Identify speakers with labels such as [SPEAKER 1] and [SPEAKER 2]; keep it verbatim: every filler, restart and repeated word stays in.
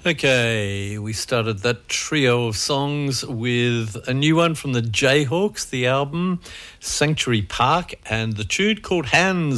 [SPEAKER 1] Okay, we started that trio of songs with a new one from the Jayhawks, the album Sanctuary Park, and the tune called Hands.